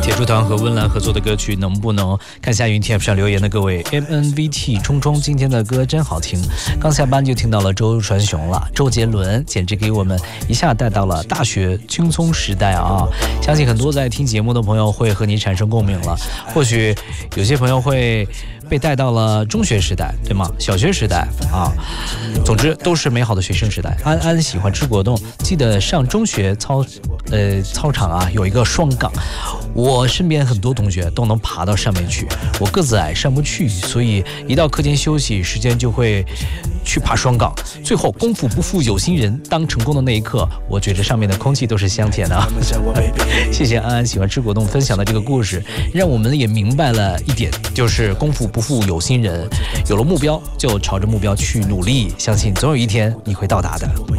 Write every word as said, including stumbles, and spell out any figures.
铁柱团和温岚合作的歌曲能不能看下云 T F 上留言的各位 M N V T 冲冲，今天的歌真好听，刚下班就听到了周传雄了，周杰伦简直给我们一下带到了大学青葱时代啊！相信很多在听节目的朋友会和你产生共鸣了，或许有些朋友会被带到了中学时代，对吗？小学时代啊，总之都是美好的学生时代。安安喜欢吃果冻，记得上中学操呃操场啊有一个双杠，我身边很多同学都能爬到上面去，我个子矮上不去，所以一到课间休息时间就会去爬双杠。最后功夫不负有心人，当成功的那一刻，我觉得上面的空气都是香甜的啊。谢谢安安喜欢吃果冻分享的这个故事，让我们也明白了一点，就是功夫不负有心人，有了目标就朝着目标去努力，相信总有一天你会到达的。